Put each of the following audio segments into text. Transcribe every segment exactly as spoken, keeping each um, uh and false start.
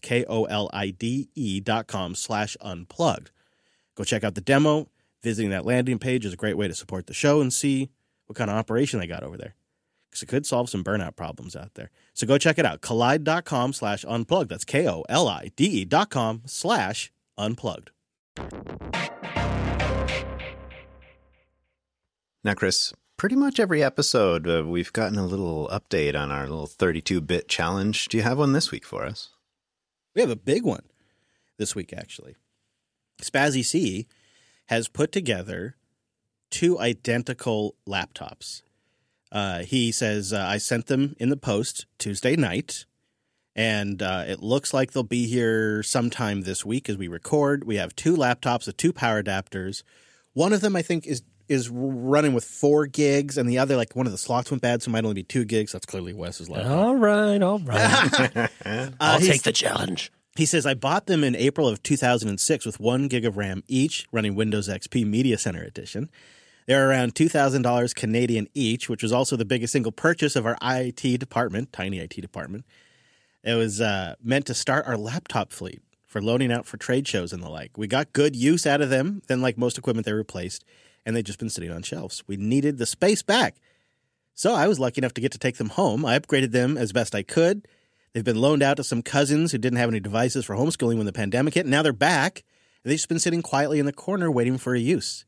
K O L I D E dot com slash unplugged. Go check out the demo. Visiting that landing page is a great way to support the show and see what kind of operation they got over there, because it could solve some burnout problems out there. So go check it out. Kolide.com slash unplugged. That's K O L I D E dot com slash unplugged. Now, Chris, pretty much every episode uh, we've gotten a little update on our little thirty-two bit challenge. Do you have one this week for us? We have a big one this week, actually. Spazzy C has put together two identical laptops. Uh, he says, uh, I sent them in the post Tuesday night, and uh, it looks like they'll be here sometime this week as we record. We have two laptops with two power adapters. One of them, I think, is is running with four gigs, and the other, like, one of the slots went bad, so it might only be two gigs. That's clearly Wes's laptop. All right, all right. uh, I'll take the challenge. He says, I bought them in April of two thousand six with one gig of RAM each, running Windows X P Media Center Edition. They're around two thousand dollars Canadian each, which was also the biggest single purchase of our I T department, tiny I T department. It was uh, meant to start our laptop fleet for loaning out for trade shows and the like. We got good use out of them. Then, like most equipment, they replaced, and they've just been sitting on shelves. We needed the space back. So I was lucky enough to get to take them home. I upgraded them as best I could. They've been loaned out to some cousins who didn't have any devices for homeschooling when the pandemic hit. Now they're back. And they've just been sitting quietly in the corner waiting for a use.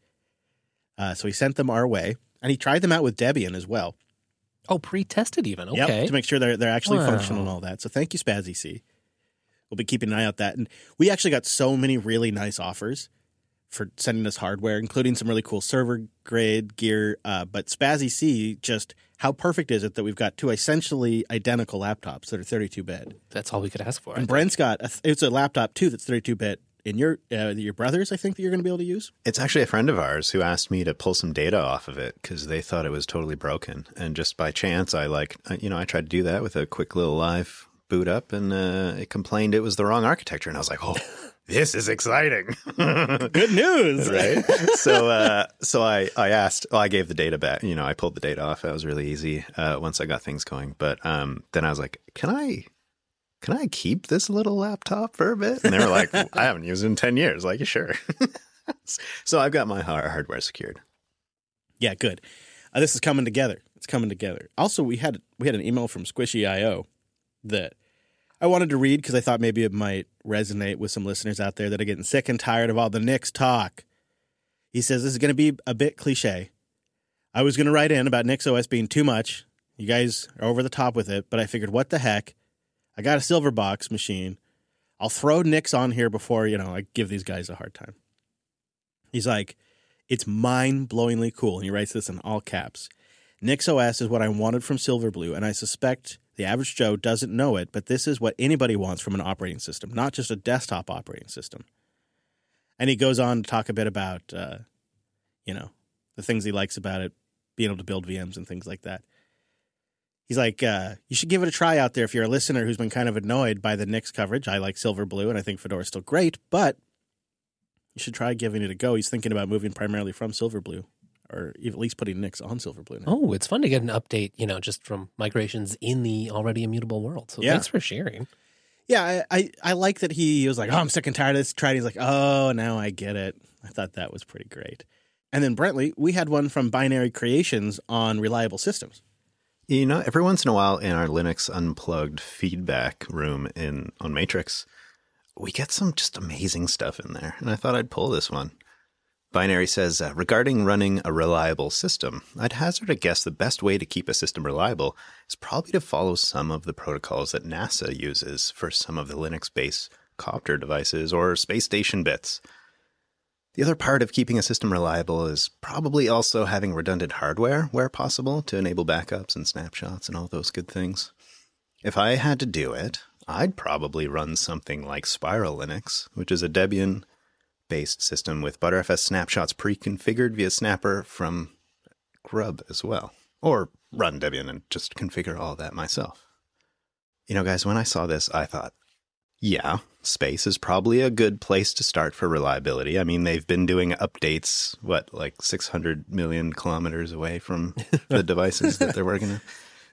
Uh, so he sent them our way, and he tried them out with Debian as well. Oh, pre-tested even. Okay. Yep, to make sure they're they're actually Wow. functional and all that. So thank you, Spazzy C. We'll be keeping an eye out that. And we actually got so many really nice offers for sending us hardware, including some really cool server grade gear. Uh, but Spazzy C, just how perfect is it that we've got two essentially identical laptops that are thirty-two bit? That's all we could ask for. And Brent's got a, it's a laptop too that's thirty-two bit. In your uh, your brothers, I think that you're going to be able to use. It's actually a friend of ours who asked me to pull some data off of it because they thought it was totally broken. And just by chance, I like, you know, I tried to do that with a quick little live boot up, and uh, it complained it was the wrong architecture. And I was like, oh, this is exciting. Good news. Right. so, uh, so I, I asked, well, I gave the data back, you know, I pulled the data off. That was really easy uh, once I got things going. But um, then I was like, can I, can I keep this little laptop for a bit? And they were like, I haven't used it in ten years. Like, sure. So I've got my hardware secured. Yeah, good. Uh, this is coming together. It's coming together. Also, we had we had an email from Squishy dot I O that I wanted to read because I thought maybe it might resonate with some listeners out there that are getting sick and tired of all the Nix talk. He says, this is going to be a bit cliche. I was going to write in about NixOS being too much. You guys are over the top with it, but I figured, what the heck? I got a Silverbox machine. I'll throw Nix on here before, you know, I give these guys a hard time. He's like, it's mind-blowingly cool. And he writes this in all caps. NixOS is what I wanted from Silverblue, and I suspect the average Joe doesn't know it, but this is what anybody wants from an operating system, not just a desktop operating system. And he goes on to talk a bit about, uh, you know, the things he likes about it, being able to build V Ms and things like that. He's like, uh, you should give it a try out there if you're a listener who's been kind of annoyed by the Nix coverage. I like Silverblue, and I think Fedora's still great, but you should try giving it a go. He's thinking about moving primarily from Silverblue, or at least putting Nix on Silverblue now. Oh, it's fun to get an update, you know, just from migrations in the already immutable world. So yeah. Thanks for sharing. Yeah, I, I, I like that he was like, oh, I'm sick and tired of this. Tried. He's like, oh, now I get it. I thought that was pretty great. And then, Brentley, we had one from Binary Creations on reliable systems. You know, every once in a while in our Linux Unplugged feedback room in on Matrix, we get some just amazing stuff in there. And I thought I'd pull this one. Binary says, uh, regarding running a reliable system, I'd hazard a guess the best way to keep a system reliable is probably to follow some of the protocols that NASA uses for some of the Linux-based copter devices or space station bits. The other part of keeping a system reliable is probably also having redundant hardware where possible to enable backups and snapshots and all those good things. If I had to do it, I'd probably run something like Spiral Linux, which is a Debian-based system with Btrfs snapshots pre-configured via Snapper from Grub as well. Or run Debian and just configure all that myself. You know, guys, when I saw this, I thought, yeah, space is probably a good place to start for reliability. I mean, they've been doing updates, what, like six hundred million kilometers away from the devices that they're working on.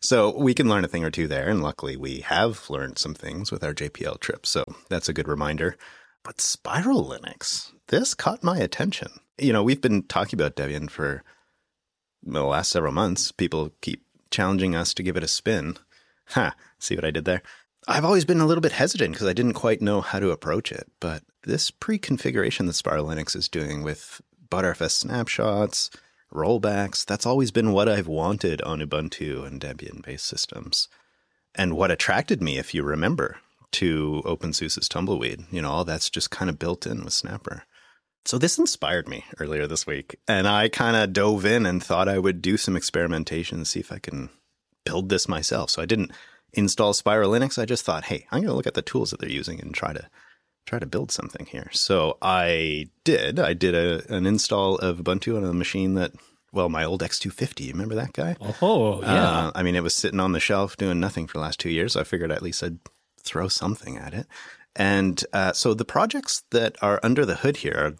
So we can learn a thing or two there, and luckily we have learned some things with our J P L trip, so that's a good reminder. But Spiral Linux, this caught my attention. You know, we've been talking about Debian for the last several months. People keep challenging us to give it a spin. Ha, see what I did there? I've always been a little bit hesitant because I didn't quite know how to approach it, but this pre-configuration that Spiral Linux is doing with Btrfs snapshots, rollbacks, that's always been what I've wanted on Ubuntu and Debian-based systems. And what attracted me, if you remember, to OpenSUSE's Tumbleweed, you know, all that's just kind of built in with Snapper. So this inspired me earlier this week, and I kind of dove in and thought I would do some experimentation and see if I can build this myself. So I didn't install Spiral Linux. I just thought, hey, I'm going to look at the tools that they're using and try to try to build something here. So I did. I did a, an install of Ubuntu on a machine that, well, my old X two fifty. Remember that guy? Oh, yeah. Uh, I mean, it was sitting on the shelf doing nothing for the last two years. So I figured at least I'd throw something at it. And uh, so the projects that are under the hood here are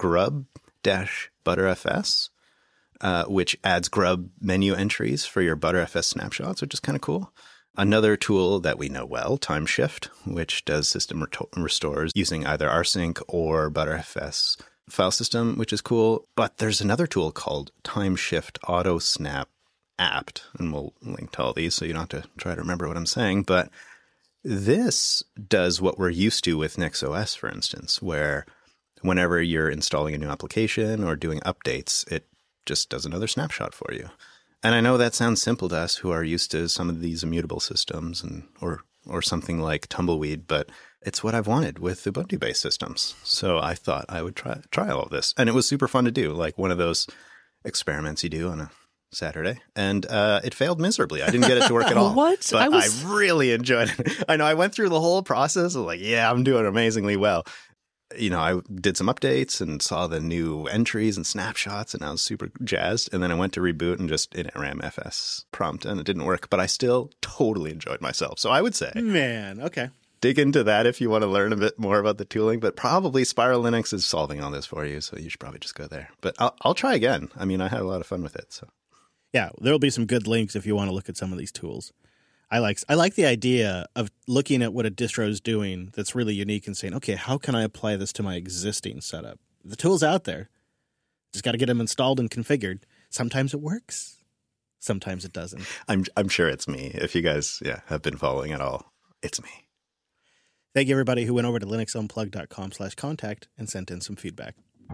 grub-btrfs, uh, which adds grub menu entries for your Btrfs snapshots, which is kind of cool. Another tool that we know well, TimeShift, which does system reto- restores using either rsync or Btrfs file system, which is cool. But there's another tool called TimeShift Auto Snap apt, and we'll link to all these so you don't have to try to remember what I'm saying. But this does what we're used to with NixOS, for instance, where whenever you're installing a new application or doing updates, it just does another snapshot for you. And I know that sounds simple to us who are used to some of these immutable systems and or or something like Tumbleweed, but it's what I've wanted with Ubuntu-based systems. So I thought I would try try all of this. And it was super fun to do, like one of those experiments you do on a Saturday. And uh, it failed miserably. I didn't get it to work at all. What? But I was- I really enjoyed it. I know I went through the whole process of like, yeah, I'm doing amazingly well. You know, I did some updates and saw the new entries and snapshots, and I was super jazzed. And then I went to reboot and just it ran F S prompt, and it didn't work. But I still totally enjoyed myself. So I would say, Man, okay. dig into that if you want to learn a bit more about the tooling. But probably Spiral Linux is solving all this for you, so you should probably just go there. But I'll, I'll try again. I mean, I had a lot of fun with it. So Yeah, there'll be some good links if you want to look at some of these tools. I like I like the idea of looking at what a distro is doing that's really unique and saying, okay, how can I apply this to my existing setup? The tool's out there. Just got to get them installed and configured. Sometimes it works. Sometimes it doesn't. I'm I'm sure it's me. If you guys yeah have been following at all, it's me. Thank you, everybody who went over to linuxunplugged.com slash contact and sent in some feedback.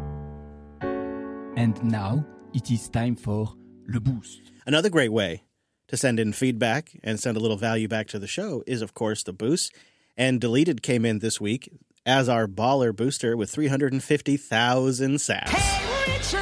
And now it is time for Le Boost. Another great way to send in feedback and send a little value back to the show is, of course, the boost. And Deleted came in this week as our baller booster with three hundred fifty thousand sats. Hey, Rich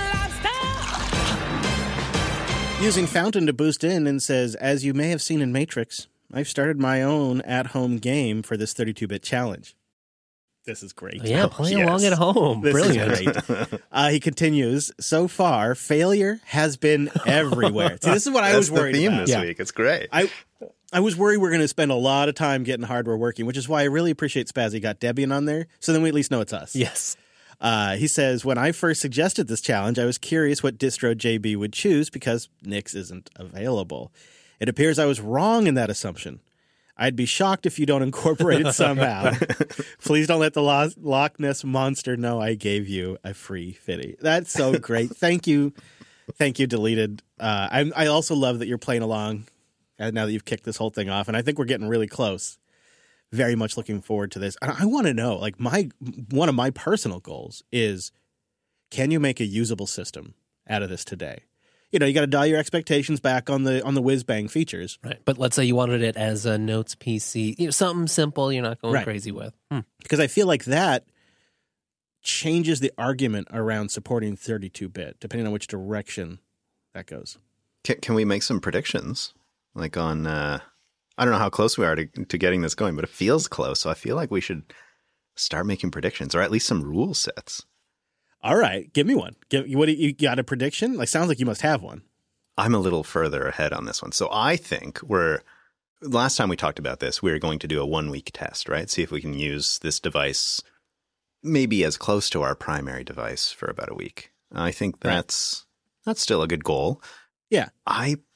Lobster! Using Fountain to boost in and says, as you may have seen in Matrix, I've started my own at-home game for this thirty-two bit challenge. This is great. Yeah, Oh, play yes. along at home. This Brilliant. is great. Uh, he continues, so far, failure has been everywhere. See, this is what I That's was worried the theme about. this Yeah. week. It's great. I I was worried we are going to spend a lot of time getting hardware working, which is why I really appreciate Spazzy got Debian on there, so then we at least know it's us. Yes. Uh, he says, when I first suggested this challenge, I was curious what distro J B would choose because Nix isn't available. It appears I was wrong in that assumption. I'd be shocked if you don't incorporate it somehow. Please don't let the Lo- Loch Ness Monster know I gave you a free fitty. That's so great. Thank you. Thank you, Deleted. Uh, I, I also love that you're playing along uh, now that you've kicked this whole thing off, and I think we're getting really close. Very much looking forward to this. And I want to know, like, my one of my personal goals is, can you make a usable system out of this today? You know, you got to dial your expectations back on the on the whiz bang features. Right. But let's say you wanted it as a Notes P C, you know, something simple you're not going Right. crazy with. Hmm. Because I feel like that changes the argument around supporting thirty-two bit, depending on which direction that goes. Can, can we make some predictions? Like on, uh, I don't know how close we are to, to getting this going, but it feels close. So I feel like we should start making predictions, or at least some rule sets. All right, give me one. Give, what do you, you got a prediction? Like, sounds like you must have one. I'm a little further ahead on this one. So I think we're, last time we talked about this, we were going to do a one week test, right? See if we can use this device maybe as close to our primary device for about a week. I think that's, that's still a good goal. Yeah. I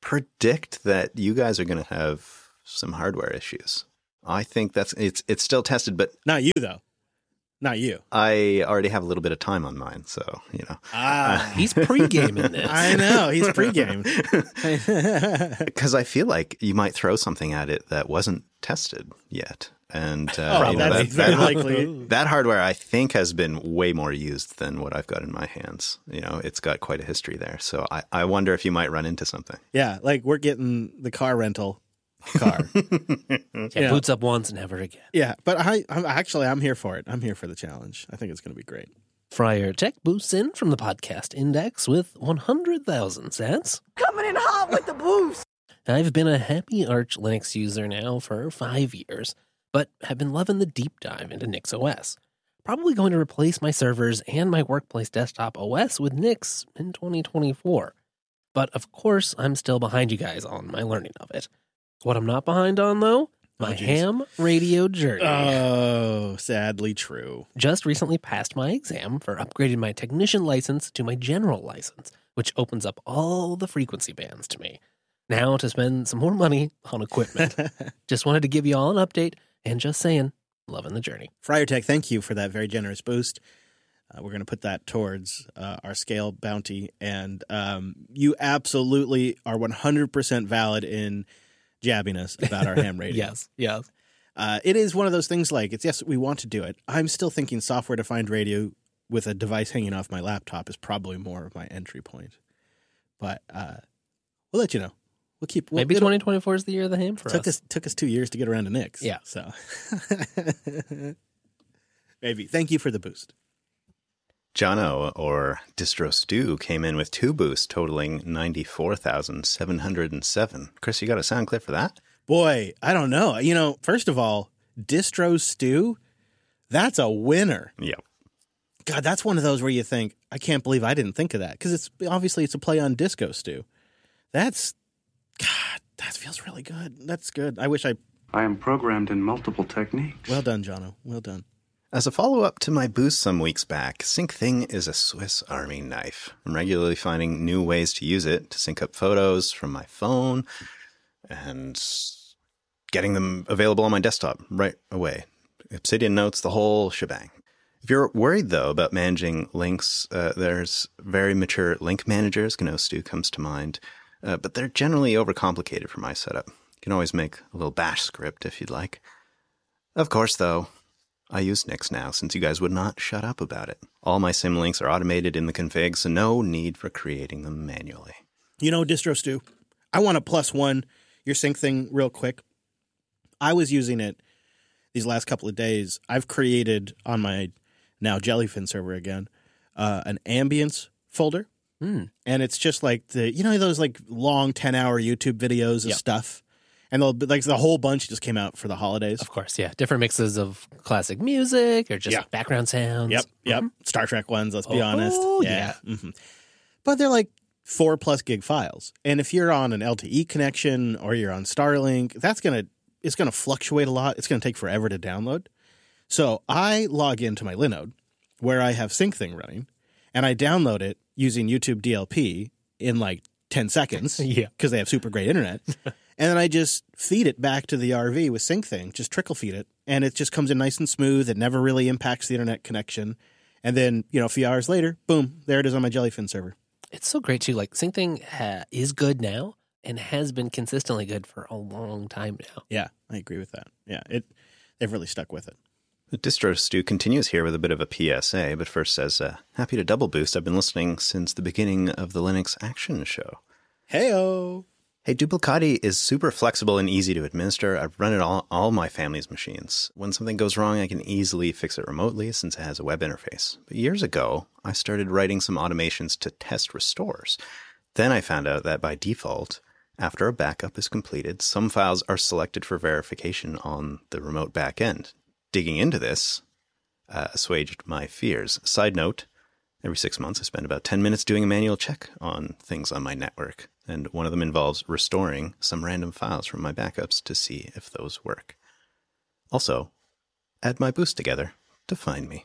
predict that you guys are going to have some hardware issues. I think that's it's it's still tested, but Not you, though. Not you. I already have a little bit of time on mine, so, you know. Ah, He's pre-gaming this. I know. He's pre-game. Because I feel like you might throw something at it that wasn't tested yet. And uh, Oh, you know, that's that, very that, likely. that hardware, I think, has been way more used than what I've got in my hands. You know, it's got quite a history there. So I, I wonder if you might run into something. Yeah, like we're getting the car rental car. Yeah, Yeah. boots up once, never again. Yeah, but I, I'm actually I'm here for it. I'm here for the challenge. I think it's going to be great. Friar Tech boosts in from the podcast index with one hundred thousand sats. Coming in hot with the boost. I've been a happy Arch Linux user now for five years, but have been loving the deep dive into NixOS. Probably going to replace my servers and my workplace desktop O S with Nix in twenty twenty-four. But of course, I'm still behind you guys on my learning of it. What I'm not behind on, though, my Oh, geez. ham radio journey. Oh, sadly true. Just recently passed my exam for upgrading my technician license to my general license, which opens up all the frequency bands to me. Now to spend some more money on equipment. Just wanted to give you all an update and just saying, loving the journey. Friar Tech, thank you for that very generous boost. Uh, we're going to put that towards uh, our scale bounty. And um, you absolutely are one hundred percent valid in jabbing us about our ham radio. Yes, yes. Uh, it is one of those things like, it's yes, we want to do it. I'm still thinking software-defined radio with a device hanging off my laptop is probably more of my entry point. But uh, we'll let you know. We'll keep. We'll, Maybe it'll- twenty twenty-four is the year of the ham for took us. us took us two years to get around to Nix. Yeah. So maybe. Thank you for the boost. Jono, or Distro Stew, came in with two boosts totaling ninety-four thousand seven hundred seven. Chris, you got a sound clip for that? Boy, I don't know. You know, first of all, Distro Stew, that's a winner. Yep. God, that's one of those where you think, I can't believe I didn't think of that. Because it's obviously it's a play on Disco Stew. That's, God, that feels really good. That's good. I wish I, I am programmed in multiple techniques. well done, Jono. Well done. As a follow-up to my boost some weeks back, SyncThing is a Swiss Army knife. I'm regularly finding new ways to use it to sync up photos from my phone and getting them available on my desktop right away. Obsidian Notes, the whole shebang. If you're worried, though, about managing links, uh, there's very mature link managers. GNOStew comes to mind, uh, but they're generally overcomplicated for my setup. You can always make a little bash script if you'd like. Of course, though, I use Nix now since you guys would not shut up about it. All my symlinks are automated in the config, so no need for creating them manually. You know, Distro Stew, I want to plus one your sync thing real quick. I was using it these last couple of days. I've created on my now Jellyfin server again uh, an ambience folder. Mm. And it's just like the, you know, those like long ten hour YouTube videos of Yep. stuff. And they'll, like the whole bunch just came out for the holidays. Of course, yeah. Different mixes of classic music or just Yeah. background sounds. Yep, yep. Star Trek ones, let's be Oh, honest. yeah. hmm But they're like four plus gig files. And if you're on an L T E connection or you're on Starlink, that's going to, it's going to fluctuate a lot. It's going to take forever to download. So I log into my Linode where I have SyncThing running and I download it using YouTube D L P in like ten seconds. Yeah. Because they have super great internet. And then I just feed it back to the R V with SyncThing, just trickle feed it. And it just comes in nice and smooth. It never really impacts the internet connection. And then, you know, a few hours later, boom, there it is on my Jellyfin server. It's so great, too. Like, SyncThing ha- is good now and has been consistently good for a long time now. Yeah, I agree with that. Yeah, it they've really stuck with it. The Distro Stew continues here with a bit of a P S A, but first says, uh, happy to double boost. I've been listening since the beginning of the Linux Action Show. Hey-o! Hey, Duplicati is super flexible and easy to administer. I've run it on all my family's machines. When something goes wrong, I can easily fix it remotely since it has a web interface. But years ago, I started writing some automations to test restores. Then I found out that by default, after a backup is completed, some files are selected for verification on the remote backend. Digging into this uh, assuaged my fears. Side note, every six months I spend about ten minutes doing a manual check on things on my network. And one of them involves restoring some random files from my backups to see if those work. Also, add my boost together to find me.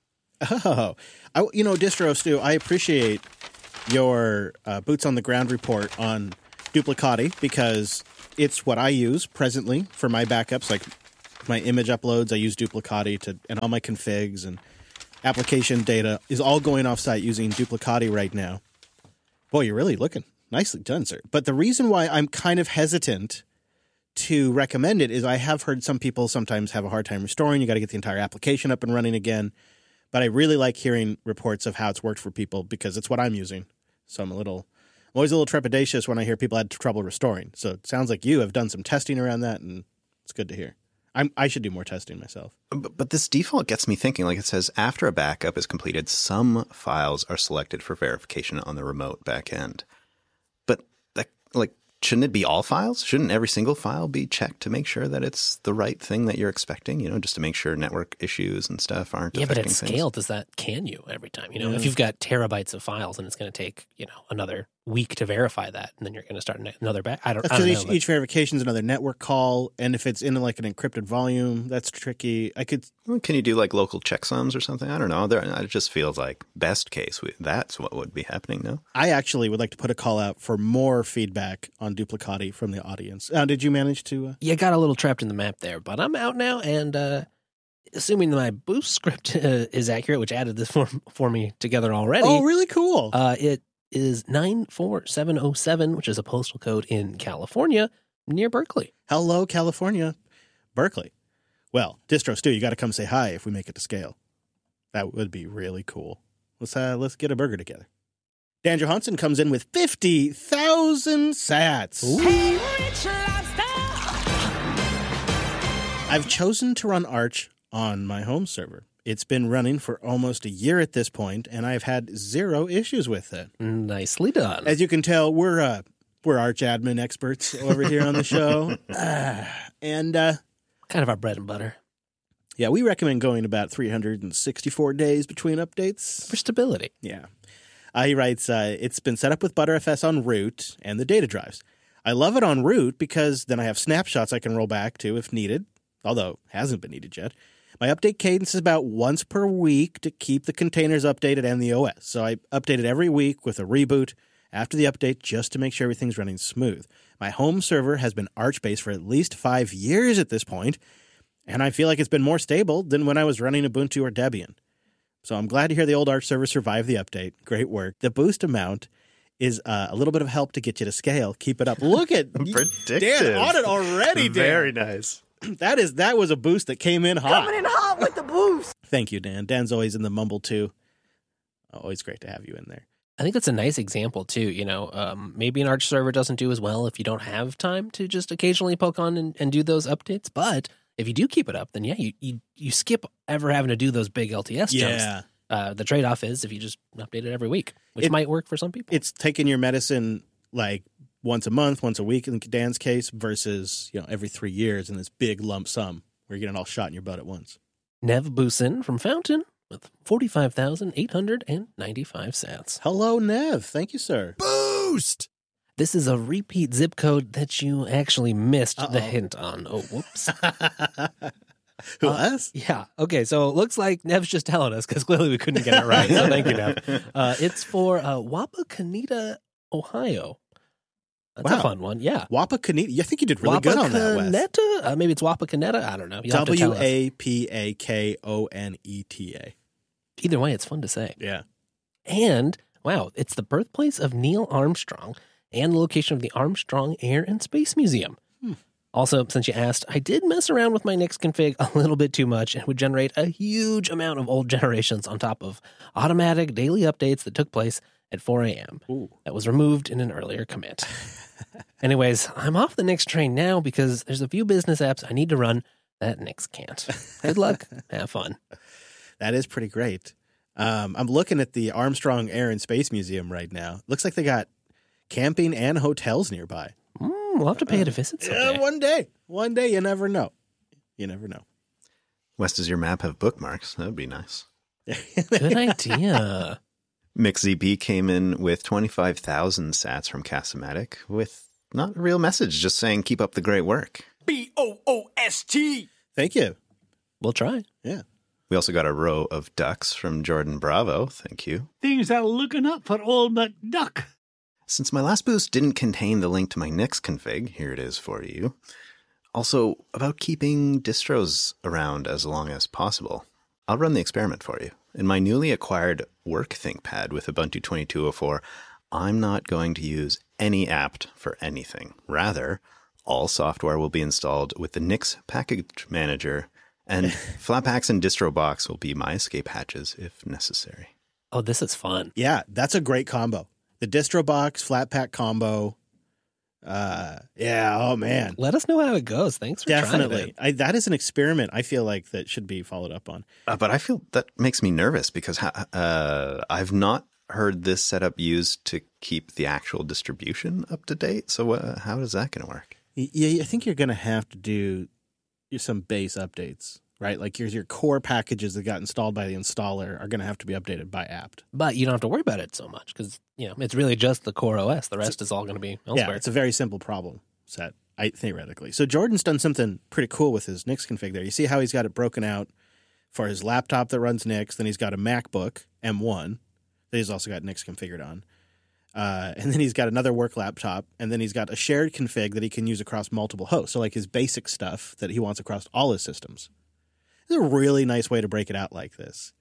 Oh, I, you know, Distro Stew, I appreciate your uh, boots on the ground report on Duplicati because it's what I use presently for my backups. Like my image uploads, I use Duplicati to, and all my configs and application data is all going off-site using Duplicati right now. Boy, you're really looking nicely done, sir. But the reason why I'm kind of hesitant to recommend it is I have heard some people sometimes have a hard time restoring. You got to get the entire application up and running again. But I really like hearing reports of how it's worked for people because it's what I'm using. So I'm a little, I'm always a little trepidatious when I hear people had trouble restoring. So it sounds like you have done some testing around that, and it's good to hear. I'm, I should do more testing myself. But, but this default gets me thinking, like it says, after a backup is completed, some files are selected for verification on the remote backend. But that, like, shouldn't it be all files? Shouldn't every single file be checked to make sure that it's the right thing that you're expecting? You know, just to make sure network issues and stuff aren't Yeah, but affecting at things? scale, does that can you every time? You know, Yeah. if you've got terabytes of files and it's going to take, you know, another week to verify that, and then you're going to start ne- another back. I don't, That's I don't because know. each, but- each verification is another network call, and if it's in like an encrypted volume, that's tricky. I could, Well, can you do like local checksums or something? I don't know. There, it just feels like best case, we, that's what would be happening, no? I actually would like to put a call out for more feedback on Duplicati from the audience. Uh, did you manage to? Uh... You got a little trapped in the map there, but I'm out now, and uh, assuming my boost script uh, is accurate, which added this for, for me together already. Oh, really cool. Uh, it is nine four seven oh seven, which is a postal code in California near Berkeley. Hello, California, Berkeley. Well, Distro Stu, you got to come say hi if we make it to scale. That would be really cool. Let's uh, let's get a burger together. Dan Johansson comes in with fifty thousand sats. I've chosen to run Arch on my home server. It's been running for almost a year at this point, and I've had zero issues with it. Nicely done. As you can tell, we're uh, we're Arch admin experts over here on the show, uh, and uh, Kind of our bread and butter. yeah, we recommend going about three hundred sixty-four days between updates. For stability. Yeah. Uh, he writes, uh, it's been set up with ButterFS on root and the data drives. I love it on root because then I have snapshots I can roll back to if needed, although hasn't been needed yet. My update cadence is about once per week to keep the containers updated and the O S. So I update it every week with a reboot after the update just to make sure everything's running smooth. My home server has been Arch-based for at least five years at this point, and I feel like it's been more stable than when I was running Ubuntu or Debian. So I'm glad to hear the old Arch server survived the update. Great work. The boost amount is uh, a little bit of help to get you to scale. Keep it up. Look at Predictive. Dan on it already, Dan. Very nice. That is that was a boost that came in hot. Coming in hot with the boost. Thank you, Dan. Dan's always in the mumble too. Always great to have you in there. I think that's a nice example too. You know, um, maybe an Arch server doesn't do as well if you don't have time to just occasionally poke on and, and do those updates. But if you do keep it up, then yeah, you you, you skip ever having to do those big L T S jumps. Yeah. Uh, the trade off is if you just update it every week, which It- might work for some people. It's taking your medicine like once a month, once a week in Dan's case, versus you know every three years in this big lump sum where you're getting all shot in your butt at once. Nev Busin from Fountain with forty-five thousand eight hundred ninety-five sats. Hello, Nev. Thank you, sir. Boost! This is a repeat zip code that you actually missed Uh-oh. the hint on. Oh, whoops. Who, Uh, us? Yeah. Okay. So it looks like Nev's just telling us because clearly we couldn't get it right. So thank you, Nev. Uh, it's for uh, Wapakoneta, Ohio. That's Wow. a fun one. Yeah. Wapakoneta. I think you did really good on that, Wes. Wapakoneta? Uh, maybe it's Wapakoneta. I don't know. You'll have to W tell us. A P A K O N E T A. Either way, it's fun to say. Yeah. And wow, it's the birthplace of Neil Armstrong and the location of the Armstrong Air and Space Museum. Hmm. Also, since you asked, I did mess around with my Nix config a little bit too much and would generate a huge amount of old generations on top of automatic daily updates that took place at four a.m. Ooh. That was removed in an earlier commit. Anyways, I'm off the Nix train now because there's a few business apps I need to run that Nix can't. Good luck. Have fun. That is pretty great. Um, I'm looking at the Armstrong Air and Space Museum right now. Looks like they got camping and hotels nearby. Mm, we'll have to pay it a visit someday. Yeah, one day. One day, you never know. You never know. Wes, does your map have bookmarks? That would be nice. Good idea. MixZP came in with twenty-five thousand sats from Casamatic with not a real message, just saying keep up the great work. B O O S T! Thank you. We'll try. Yeah. We also got a row of ducks from Jordan Bravo. Thank you. Things are looking up for old McDuck. Since my last boost didn't contain the link to my Nix config, here it is for you. Also, about keeping distros around as long as possible. I'll run the experiment for you. In my newly acquired work ThinkPad with Ubuntu twenty-two oh four, I'm not going to use any apt for anything. Rather, all software will be installed with the Nix package manager, and Flatpaks and DistroBox will be my escape hatches if necessary. Oh, this is fun. Yeah, that's a great combo. The DistroBox Flatpak combo. Uh, yeah, oh man. Let us know how it goes. Thanks for trying Definitely. it. I, that is an experiment I feel like that should be followed up on. Uh, but I feel that makes me nervous because uh, I've not heard this setup used to keep the actual distribution up to date. So uh, how is that going to work? Yeah, I think you're going to have to do some base updates, right? Like your your core packages that got installed by the installer are going to have to be updated by apt. But you don't have to worry about it so much because, you know, it's really just the core O S. The rest is all going to be elsewhere. Yeah, it's a very simple problem set, I theoretically. So Jordan's done something pretty cool with his Nix config there. You see how he's got it broken out for his laptop that runs Nix. Then he's got a MacBook M one that he's also got Nix configured on. Uh, and then he's got another work laptop, and then he's got a shared config that he can use across multiple hosts. So like his basic stuff that he wants across all his systems. It's a really nice way to break it out like this.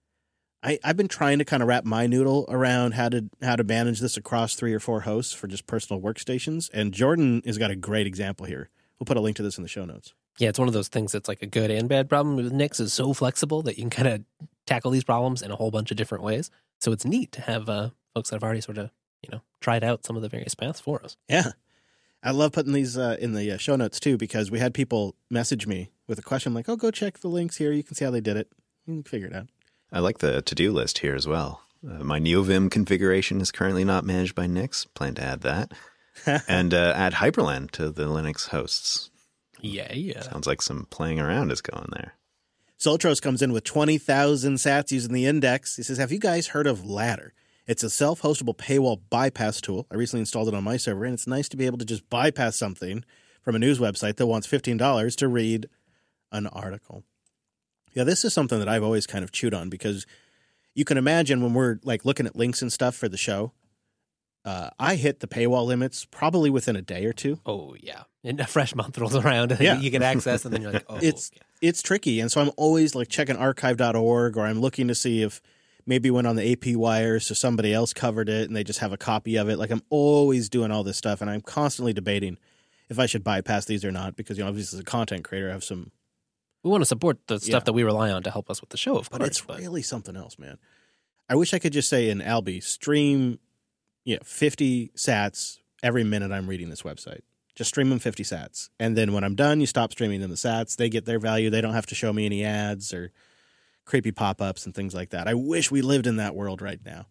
I, I've been trying to kind of wrap my noodle around how to how to manage this across three or four hosts for just personal workstations, and Jordan has got a great example here. We'll put a link to this in the show notes. Yeah, it's one of those things that's like a good and bad problem. With Nix is so flexible that you can kind of tackle these problems in a whole bunch of different ways. So it's neat to have uh, folks that have already sort of, you know, tried out some of the various paths for us. Yeah. I love putting these uh, in the uh, show notes, too, because we had people message me with a question like, oh, go check the links here. You can see how they did it. You can figure it out. I like the to-do list here as well. Uh, my NeoVim configuration is currently not managed by Nix. Plan to add that. and uh, add Hyperland to the Linux hosts. Yeah, yeah. Sounds like some playing around is going there. Soltros comes in with twenty thousand sats using the index. He says, have you guys heard of Ladder? It's a self-hostable paywall bypass tool. I recently installed it on my server, and it's nice to be able to just bypass something from a news website that wants fifteen dollars to read an article. Yeah, this is something that I've always kind of chewed on because you can imagine when we're like looking at links and stuff for the show, uh, I hit the paywall limits probably within a day or two. Oh, yeah. And a fresh month rolls around and Yeah. you get access and then you're like, oh, it's okay. it's tricky, and so I'm always like checking archive dot org, or I'm looking to see if maybe went on the A P wires, so somebody else covered it and they just have a copy of it. Like I'm always doing all this stuff, and I'm constantly debating if I should bypass these or not because, you know, obviously as a content creator, I have some. We want to support the stuff Yeah. that we rely on to help us with the show, of But course. it's really something else, man. I wish I could just say in Alby, stream, you know, fifty sats every minute I'm reading this website. Just stream them fifty sats. And then when I'm done, you stop streaming them the sats. They get their value. They don't have to show me any ads or creepy pop-ups and things like that. I wish we lived in that world right now.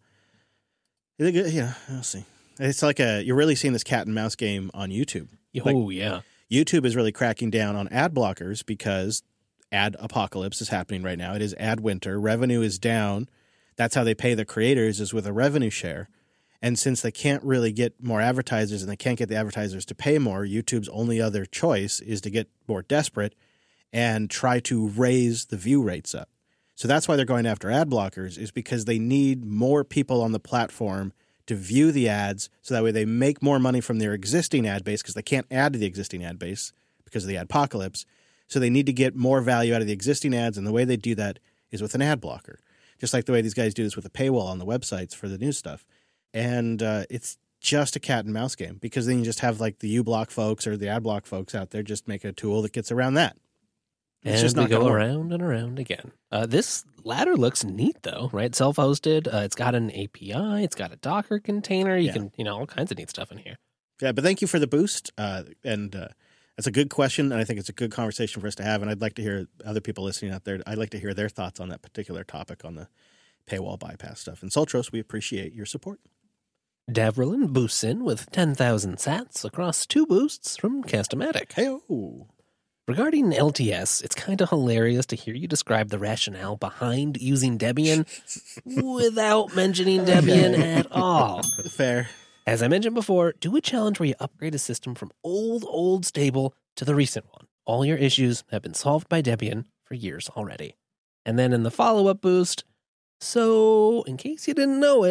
Yeah, I'll see. It's like a, you're really seeing this cat and mouse game on YouTube. Oh, Like, yeah. YouTube is really cracking down on ad blockers because ad apocalypse is happening right now. It is ad winter. Revenue is down. That's how they pay the creators, is with a revenue share. And since they can't really get more advertisers and they can't get the advertisers to pay more, YouTube's only other choice is to get more desperate and try to raise the view rates up. So that's why they're going after ad blockers, is because they need more people on the platform to view the ads so that way they make more money from their existing ad base because they can't add to the existing ad base because of the adpocalypse. So they need to get more value out of the existing ads, and the way they do that is with an ad blocker, just like the way these guys do this with a paywall on the websites for the news stuff. And uh, it's just a cat and mouse game because then you just have like the uBlock folks or the ad block folks out there just make a tool that gets around that. It's And just we not go gonna work. around and around again. Uh, this ladder looks neat, though, right? Self-hosted. Uh, it's got an A P I. It's got a Docker container. You Yeah. can, you know, all kinds of neat stuff in here. Yeah, but thank you for the boost. Uh, and uh, that's a good question, and I think it's a good conversation for us to have. And I'd like to hear other people listening out there. I'd like to hear their thoughts on that particular topic on the paywall bypass stuff. And Soltros, we appreciate your support. Davrilin boosts in with ten thousand sats across two boosts from Castomatic. Hey-oh. Regarding L T S, it's kind of hilarious to hear you describe the rationale behind using Debian without mentioning Debian at all. Fair. As I mentioned before, do a challenge where you upgrade a system from old, old stable to the recent one. All your issues have been solved by Debian for years already. And then in the follow-up boost, so in case you didn't know it,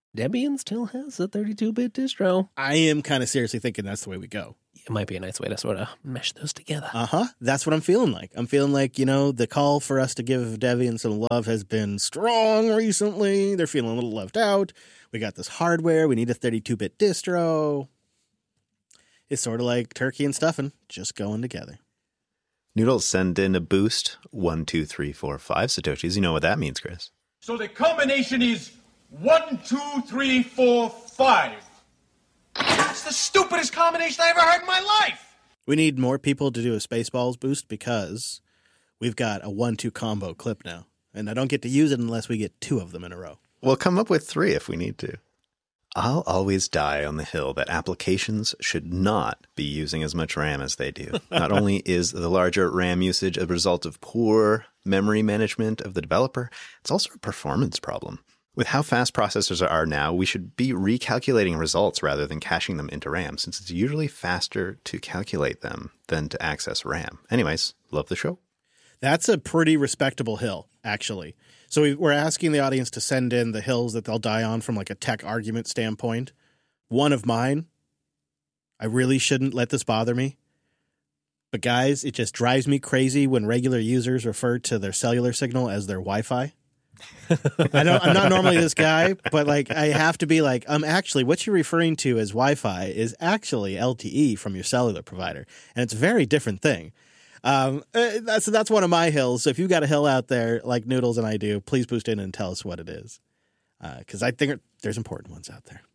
Debian still has a thirty-two bit distro. I am kind of seriously thinking that's the way we go. It might be a nice way to sort of mesh those together. Uh-huh. That's what I'm feeling like. I'm feeling like, you know, the call for us to give Debian some love has been strong recently. They're feeling a little left out. We got this hardware. We need a thirty-two bit distro. It's sort of like turkey and stuffing, just going together. Noodles send in a boost. One, two, three, four, five Satoshis. You know what that means, Chris. So the combination is one, two, three, four, five. That's the stupidest combination I ever heard in my life. We need more people to do a Spaceballs boost because we've got a one two combo clip now. And I don't get to use it unless we get two of them in a row. We'll come up with three if we need to. I'll always die on the hill that applications should not be using as much RAM as they do. Not only is the larger RAM usage a result of poor memory management of the developer, it's also a performance problem. With how fast processors are now, we should be recalculating results rather than caching them into RAM, since it's usually faster to calculate them than to access RAM. Anyways, love the show. That's a pretty respectable hill, actually. So we, we're asking the audience to send in the hills that they'll die on from like a tech argument standpoint. One of mine, I really shouldn't let this bother me. But guys, it just drives me crazy when regular users refer to their cellular signal as their Wi-Fi. I don't, I'm not normally this guy, but like I have to be like, um, actually, what you're referring to as Wi-Fi is actually L T E from your cellular provider, and it's a very different thing. Um, uh, that's that's one of my hills. So if you've got a hill out there like Noodles and I do, please boost in and tell us what it is, because uh, I think there's important ones out there.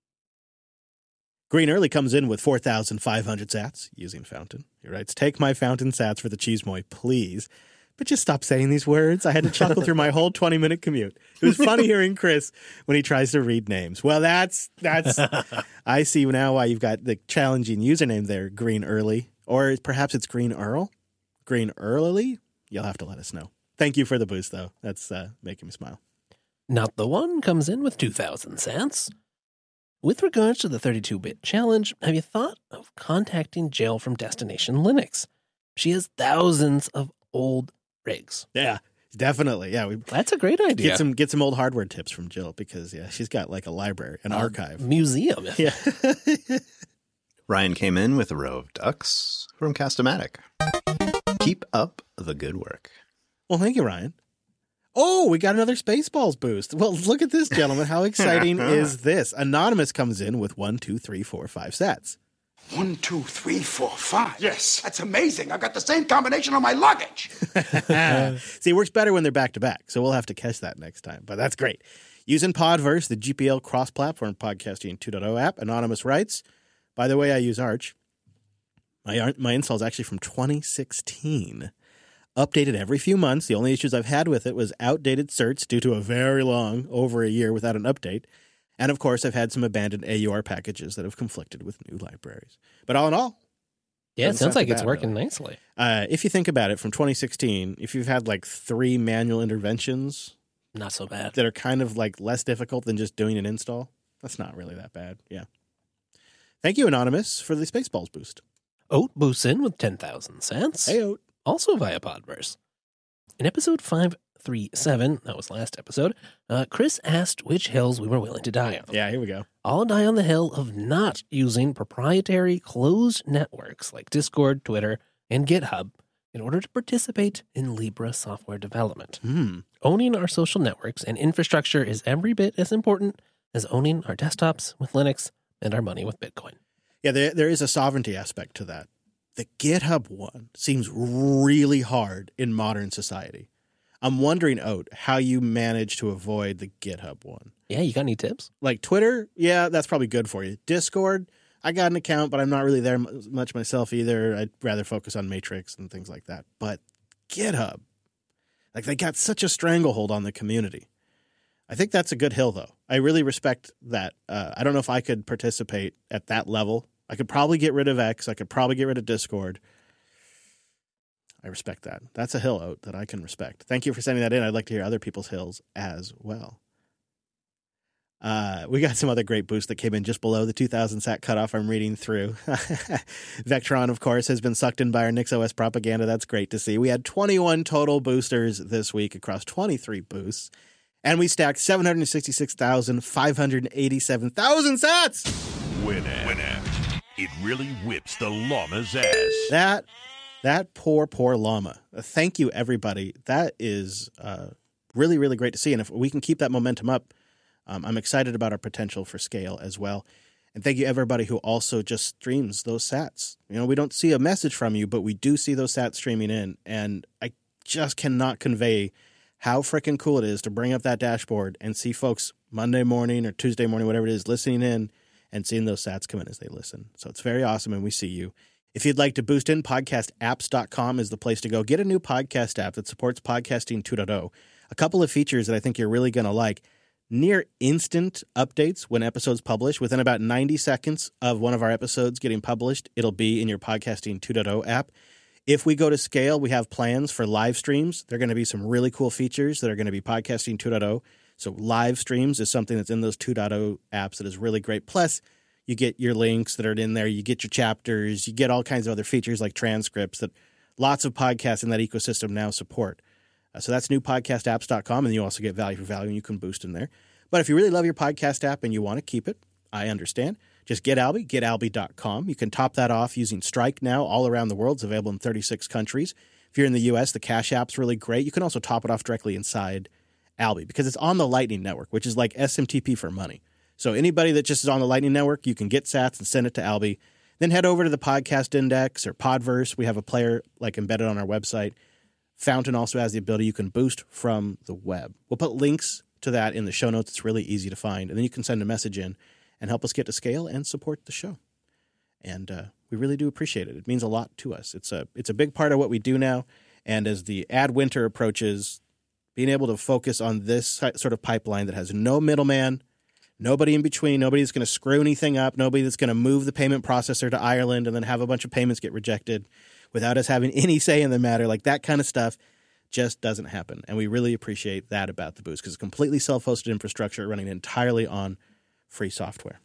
Green Early comes in with four thousand five hundred sats using Fountain. He writes, "Take my Fountain sats for the cheese moy, please." But just stop saying these words. I had to chuckle through my whole twenty-minute commute. It was funny hearing Chris when he tries to read names. Well, that's, that's I see now why you've got the challenging username there, Green Early. Or perhaps it's Green Earl? Green Early? You'll have to let us know. Thank you for the boost, though. That's uh, making me smile. Not the One comes in with two thousand cents. With regards to the thirty-two bit challenge, have you thought of contacting Jill from Destination Linux? She has thousands of old rigs. Yeah, definitely. Yeah, we That's a great idea. get some get some old hardware tips from Jill because yeah, she's got like a library, an Uh, archive. Museum. Yeah. Ryan came in with a row of ducks from Castomatic. Keep up the good work. Well, thank you, Ryan. Oh, we got another Spaceballs boost. Well, look at this, gentlemen. How exciting is this? Anonymous comes in with one, two, three, four, five sats. One, two, three, four, five. Yes. That's amazing. I've got the same combination on my luggage. See, it works better when they're back to back, so we'll have to catch that next time. But that's great. Using Podverse, the G P L cross-platform podcasting two point oh app, Anonymous writes, by the way, I use Arch. My my install is actually from twenty sixteen. Updated every few months. The only issues I've had with it was outdated certs due to a very long, over a year without an update. And, of course, I've had some abandoned A U R packages that have conflicted with new libraries. But all in all, Yeah, it doesn't sounds sound like too it's bad, working really. nicely. Uh, if you think about it, from twenty sixteen, if you've had like three manual interventions Not so bad. that are kind of like less difficult than just doing an install, that's not really that bad. Yeah. Thank you, Anonymous, for the Spaceballs boost. Oat boosts in with ten thousand cents. Hey, Oat. Also via Podverse. In episode five thirty-seven, that was last episode, uh, Chris asked which hills we were willing to die on. Yeah, here we go. I'll die on the hill of not using proprietary closed networks like Discord, Twitter, and GitHub in order to participate in Libra software development. Hmm. Owning our social networks and infrastructure is every bit as important as owning our desktops with Linux and our money with Bitcoin. Yeah, there, there is a sovereignty aspect to that. The GitHub one seems really hard in modern society. I'm wondering, Oat, how you manage to avoid the GitHub one. Yeah, you got any tips? Like Twitter, yeah, that's probably good for you. Discord, I got an account, but I'm not really there m- much myself either. I'd rather focus on Matrix and things like that. But GitHub, like they got such a stranglehold on the community. I think that's a good hill, though. I really respect that. Uh, I don't know if I could participate at that level. I could probably get rid of X. I could probably get rid of Discord. I respect that. That's a hill, Oat, that I can respect. Thank you for sending that in. I'd like to hear other people's hills as well. Uh, we got some other great boosts that came in just below the two thousand sat cutoff I'm reading through. Vectron, of course, has been sucked in by our NixOS propaganda. That's great to see. We had twenty-one total boosters this week across twenty-three boosts. And we stacked seven hundred sixty-six thousand five hundred eighty-seven thousand sats. Winamp. Winamp. It really whips the llama's ass. That, that poor, poor llama. Uh, thank you, everybody. That is uh, really, really great to see. And if we can keep that momentum up, um, I'm excited about our potential for scale as well. And thank you, everybody who also just streams those sats. You know, we don't see a message from you, but we do see those sats streaming in. And I just cannot convey how freaking cool it is to bring up that dashboard and see folks Monday morning or Tuesday morning, whatever it is, listening in and seeing those sats come in as they listen. So it's very awesome, and we see you. If you'd like to boost in, podcast apps dot com is the place to go. Get a new podcast app that supports podcasting two point oh. A couple of features that I think you're really going to like. Near instant updates when episodes publish. Within about ninety seconds of one of our episodes getting published, it'll be in your podcasting two point oh app. If we go to scale, we have plans for live streams. There are going to be some really cool features that are going to be podcasting two point oh. So live streams is something that's in those two point oh apps that is really great. Plus, you get your links that are in there. You get your chapters. You get all kinds of other features like transcripts that lots of podcasts in that ecosystem now support. Uh, so that's new podcast apps dot com, and you also get value for value, and you can boost in there. But if you really love your podcast app and you want to keep it, I understand. Just get Alby, get alby dot com. You can top that off using Strike now all around the world. It's available in thirty-six countries. If you're in the U S, the Cash App's really great. You can also top it off directly inside Alby because it's on the Lightning Network, which is like S M T P for money. So anybody that just is on the Lightning Network, you can get sats and send it to Alby. Then head over to the Podcast Index or Podverse. We have a player like embedded on our website. Fountain also has the ability you can boost from the web. We'll put links to that in the show notes. It's really easy to find. And then you can send a message in and help us get to scale and support the show. And uh, we really do appreciate it. It means a lot to us. It's a it's a big part of what we do now. And as the ad winter approaches, being able to focus on this sort of pipeline that has no middleman, nobody in between, nobody that's going to screw anything up, nobody that's going to move the payment processor to Ireland and then have a bunch of payments get rejected without us having any say in the matter, like that kind of stuff just doesn't happen. And we really appreciate that about the Boost because it's completely self-hosted infrastructure running entirely on free software.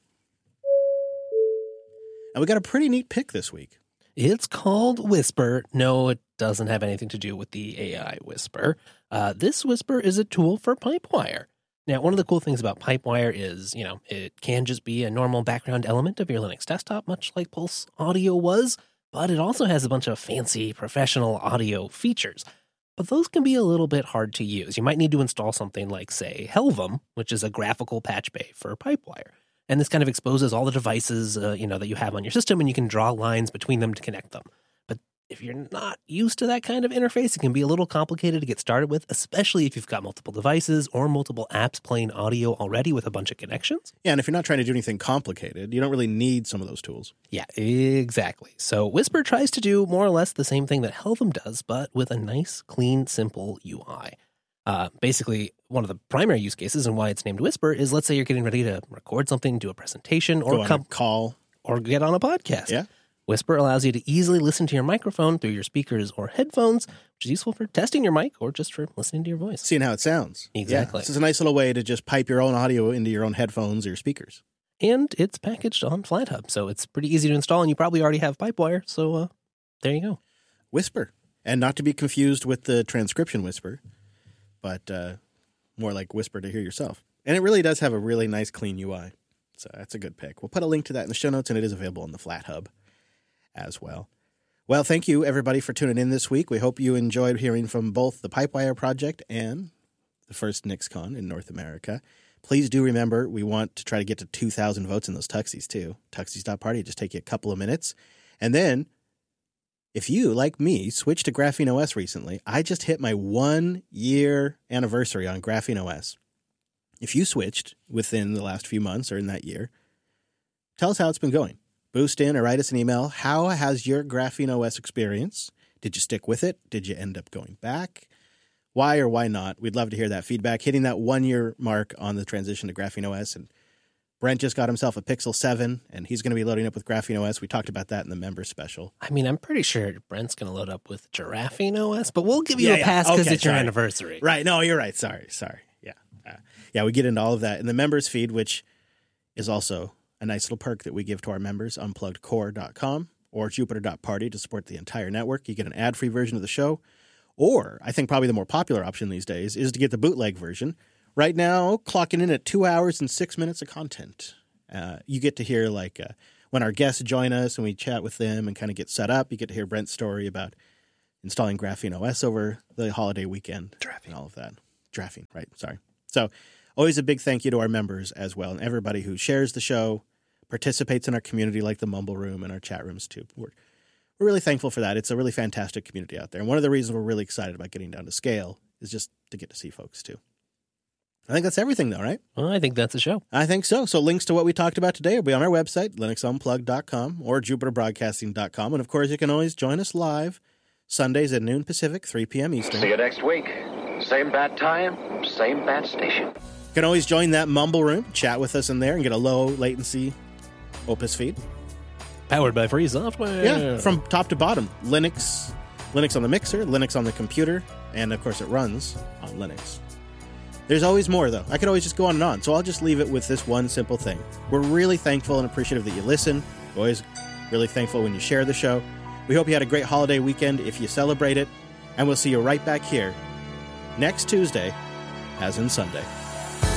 And we got a pretty neat pick this week. It's called Whisper. No, it doesn't have anything to do with the A I Whisper. Uh, this Whisper is a tool for Pipewire. Now, one of the cool things about Pipewire is, you know, it can just be a normal background element of your Linux desktop, much like Pulse Audio was, but it also has a bunch of fancy professional audio features. But those can be a little bit hard to use. You might need to install something like, say, Helvum, which is a graphical patch bay for Pipewire. And this kind of exposes all the devices, uh, you know, that you have on your system, and you can draw lines between them to connect them. But if you're not used to that kind of interface, it can be a little complicated to get started with, especially if you've got multiple devices or multiple apps playing audio already with a bunch of connections. Yeah, and if you're not trying to do anything complicated, you don't really need some of those tools. Yeah, exactly. So Whisper tries to do more or less the same thing that Helvum does, but with a nice, clean, simple U I. Uh, basically, one of the primary use cases and why it's named Whisper is, let's say you're getting ready to record something, do a presentation, or Go on come, a call, or get on a podcast. Yeah. Whisper allows you to easily listen to your microphone through your speakers or headphones, which is useful for testing your mic or just for listening to your voice. Seeing how it sounds. Exactly. Yeah, this is a nice little way to just pipe your own audio into your own headphones or your speakers. And it's packaged on FlatHub, so it's pretty easy to install, and you probably already have Pipewire, so uh, there you go. Whisper. And not to be confused with the transcription Whisper, but uh, more like Whisper to hear yourself. And it really does have a really nice, clean U I. So that's a good pick. We'll put a link to that in the show notes, and it is available on the FlatHub as well. Well, thank you, everybody, for tuning in this week. We hope you enjoyed hearing from both the Pipewire project and the first NixCon in North America. Please do remember, we want to try to get to two thousand votes in those Tuxies, too. Tuxies dot party, just take you a couple of minutes. And then, if you, like me, switched to Graphene O S recently, I just hit my one-year anniversary on Graphene O S. If you switched within the last few months or in that year, tell us how it's been going. Boost in or write us an email. How has your Graphene O S experience? Did you stick with it? Did you end up going back? Why or why not? We'd love to hear that feedback. Hitting that one-year mark on the transition to Graphene O S. And Brent just got himself a Pixel seven, and he's going to be loading up with Graphene O S. We talked about that in the member special. I mean, I'm pretty sure Brent's going to load up with Giraffene O S, but we'll give you yeah, a pass because because okay, it's your sorry. anniversary. Right. No, you're right. Sorry. Sorry. Yeah. Uh, yeah, we get into all of that in the members feed, which is also a nice little perk that we give to our members, unplugged core dot com or jupiter dot party to support the entire network. You get an ad-free version of the show, or I think probably the more popular option these days is to get the bootleg version. Right now, clocking in at two hours and six minutes of content. Uh, you get to hear like uh, when our guests join us and we chat with them and kind of get set up. You get to hear Brent's story about installing Graphene O S over the holiday weekend. Graphene. And all of that. Graphene, right. Sorry. So always a big thank you to our members as well and everybody who shares the show, participates in our community like the Mumble Room and our chat rooms too. We're, we're really thankful for that. It's a really fantastic community out there. And one of the reasons we're really excited about getting down to scale is just to get to see folks too. I think that's everything, though, right? Well, I think that's a show. I think so. So links to what we talked about today will be on our website, linux unplugged dot com or jupiter broadcasting dot com. And, of course, you can always join us live Sundays at noon Pacific, three p.m. Eastern. See you next week. Same bat time, same bat station. You can always join that Mumble Room, chat with us in there, and get a low latency Opus feed. Powered by free software. Yeah, from top to bottom. Linux, Linux on the mixer, Linux on the computer, and, of course, it runs on Linux. There's always more, though. I could always just go on and on, so I'll just leave it with this one simple thing. We're really thankful and appreciative that you listen. We're always really thankful when you share the show. We hope you had a great holiday weekend if you celebrate it, and we'll see you right back here next Tuesday, as in Sunday.